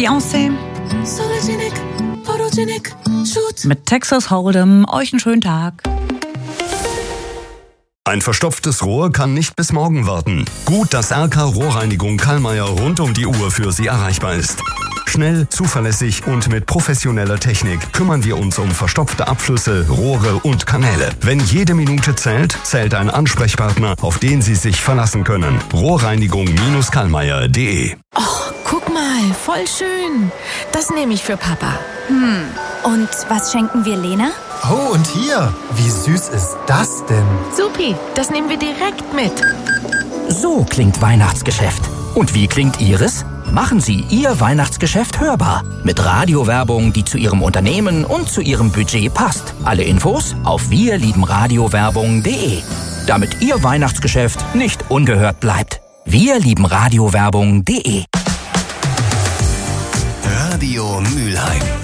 Beyoncé mit Texas Hold'em. Euch einen schönen Tag. Ein verstopftes Rohr kann nicht bis morgen warten. Gut, dass RK Rohrreinigung Kallmeier rund um die Uhr für Sie erreichbar ist. Schnell, zuverlässig und mit professioneller Technik kümmern wir uns um verstopfte Abflüsse, Rohre und Kanäle. Wenn jede Minute zählt, zählt ein Ansprechpartner, auf den Sie sich verlassen können. Rohrreinigung-kallmeier.de. Oh, guck mal, voll schön. Das nehme ich für Papa. Und was schenken wir Lena? Oh, und hier, wie süß ist das denn? Supi, das nehmen wir direkt mit. So klingt Weihnachtsgeschäft. Und wie klingt Ihres? Machen Sie Ihr Weihnachtsgeschäft hörbar. Mit Radiowerbung, die zu Ihrem Unternehmen und zu Ihrem Budget passt. Alle Infos auf wirliebenradiowerbung.de. Damit Ihr Weihnachtsgeschäft nicht ungehört bleibt. wirliebenradiowerbung.de. Radio Mülheim.